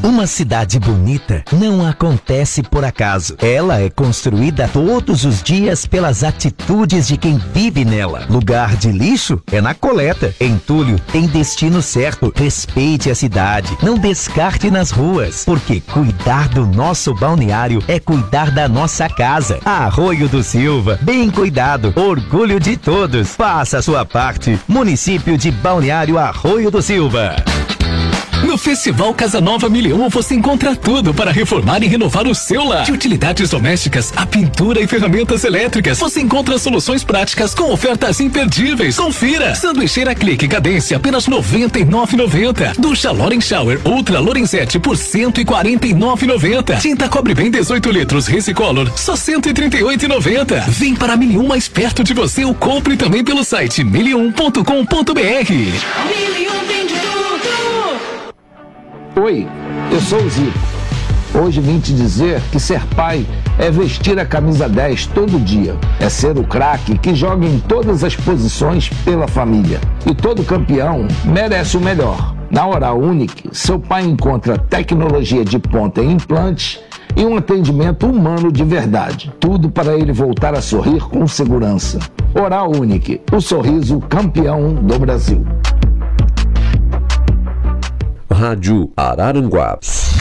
Uma cidade bonita não acontece por acaso. Ela é construída todos os dias pelas atitudes de quem vive nela. Lugar de lixo é na coleta. Entulho tem destino certo. Respeite a cidade. Não descarte nas ruas, porque cuidar do nosso balneário é cuidar da nossa casa. Arroio do Silva, bem cuidado. Orgulho de todos. Faça a sua parte. Município de Balneário Arroio do Silva. No Festival Casa Nova 1001 você encontra tudo para reformar e renovar o seu lar. De utilidades domésticas a pintura e ferramentas elétricas, você encontra soluções práticas com ofertas imperdíveis. Confira! Sanduicheira Clique Cadência apenas R$ 99,90. Ducha Loren Shower Ultra Lorenzetti por R$ 149,90. Tinta Cobre Bem 18 litros Resicolor só R$ 138,90. Vem para a 1001 mais perto de você ou compre também pelo site 1001.com.br. 1001 tem de tudo! Oi, eu sou o Zico. Hoje vim te dizer que ser pai é vestir a camisa 10 todo dia. É ser o craque que joga em todas as posições pela família. E todo campeão merece o melhor. Na Oral Unique, seu pai encontra tecnologia de ponta em implantes e um atendimento humano de verdade. Tudo para ele voltar a sorrir com segurança. Oral Unique, o sorriso campeão do Brasil. Rádio Araranguá.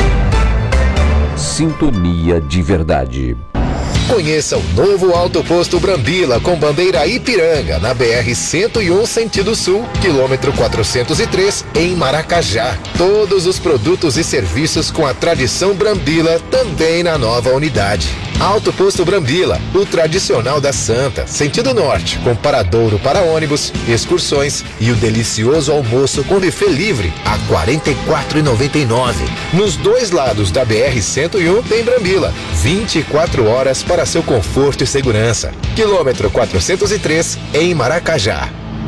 Sintonia de verdade. Conheça o novo Alto Posto Brambila com bandeira Ipiranga, na BR-101 sentido sul, quilômetro 403, em Maracajá. Todos os produtos e serviços com a tradição Brambila também na nova unidade. Alto Posto Brambila, o tradicional da Santa, sentido norte, com paradouro para ônibus, excursões e o delicioso almoço com buffet livre a R$ 44,99. Nos dois lados da BR-101 tem Brambila, 24 horas para seu conforto e segurança. Quilômetro 403, em Maracajá.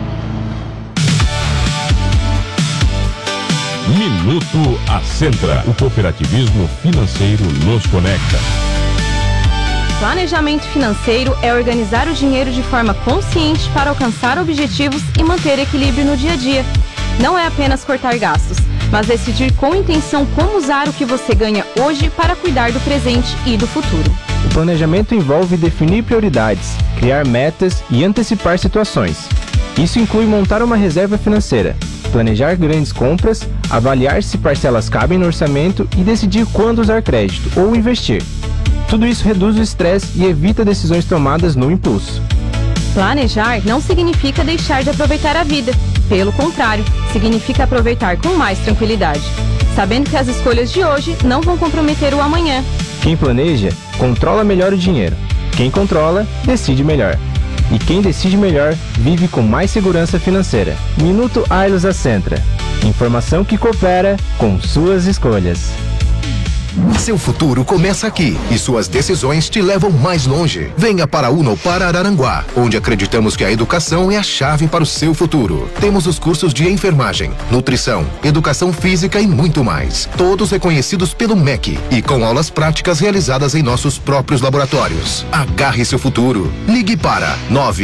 Minuto Ascentra. O cooperativismo financeiro nos conecta. Planejamento financeiro é organizar o dinheiro de forma consciente para alcançar objetivos e manter equilíbrio no dia a dia. Não é apenas cortar gastos, mas decidir com intenção como usar o que você ganha hoje para cuidar do presente e do futuro. O planejamento envolve definir prioridades, criar metas e antecipar situações. Isso inclui montar uma reserva financeira, planejar grandes compras, avaliar se parcelas cabem no orçamento e decidir quando usar crédito ou investir. Tudo isso reduz o estresse e evita decisões tomadas no impulso. Planejar não significa deixar de aproveitar a vida. Pelo contrário, significa aproveitar com mais tranquilidade, sabendo que as escolhas de hoje não vão comprometer o amanhã. Quem planeja, controla melhor o dinheiro. Quem controla, decide melhor. E quem decide melhor, vive com mais segurança financeira. Minuto Ailos Ascentra. Informação que coopera com suas escolhas. Seu futuro começa aqui e suas decisões te levam mais longe. Venha para a Unopar Araranguá, onde acreditamos que a educação é a chave para o seu futuro. Temos os cursos de enfermagem, nutrição, educação física e muito mais. Todos reconhecidos pelo MEC e com aulas práticas realizadas em nossos próprios laboratórios. Agarre seu futuro. Ligue para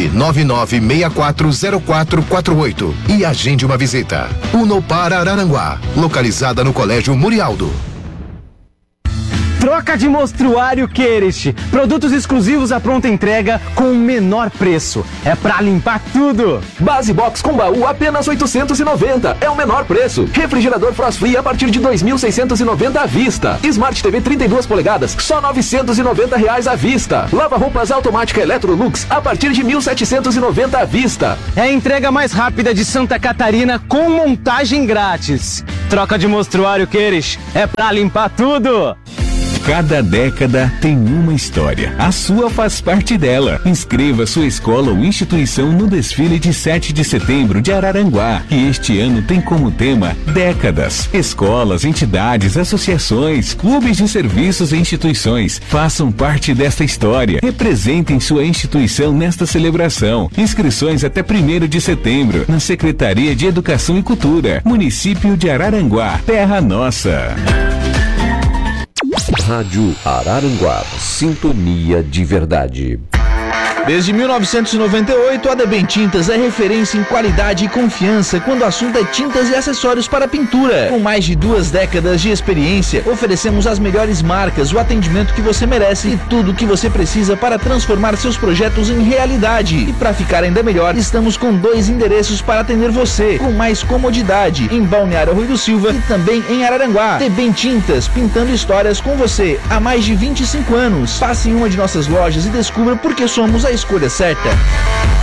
999-640448 e agende uma visita. Unopar Araranguá, localizada no Colégio Murialdo. Troca de mostruário Querest. Produtos exclusivos à pronta entrega com o menor preço. É pra limpar tudo. Base Box com baú apenas R$ 890. É o menor preço. Refrigerador Frost Free a partir de R$ 2.690 à vista. Smart TV 32 polegadas só R$ 990 à vista. Lava-roupas automática Electrolux a partir de R$ 1.790 à vista. É a entrega mais rápida de Santa Catarina com montagem grátis. Troca de mostruário Querest. É pra limpar tudo. Cada década tem uma história. A sua faz parte dela. Inscreva sua escola ou instituição no desfile de 7 de setembro de Araranguá, que este ano tem como tema Décadas. Escolas, entidades, associações, clubes de serviços e instituições façam parte desta história. Representem sua instituição nesta celebração. Inscrições até 1º de setembro na Secretaria de Educação e Cultura, Município de Araranguá, Terra Nossa. Rádio Araranguá, sintonia de verdade. Desde 1998, a Debem Tintas é referência em qualidade e confiança quando o assunto é tintas e acessórios para pintura. Com mais de 2 décadas de experiência, oferecemos as melhores marcas, o atendimento que você merece e tudo o que você precisa para transformar seus projetos em realidade. E para ficar ainda melhor, estamos com 2 endereços para atender você, com mais comodidade, em Balneário Rui do Silva e também em Araranguá. Debem Tintas, pintando histórias com você há mais de 25 anos. Passe em uma de nossas lojas e descubra por que somos a escolha certa.